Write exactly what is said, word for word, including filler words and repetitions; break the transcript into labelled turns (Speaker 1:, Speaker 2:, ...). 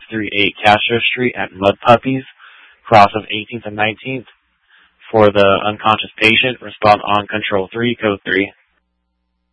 Speaker 1: three eight Castro Street at Mud Puppies, cross of eighteenth and nineteenth. For the unconscious patient, respond on Control three, Code three.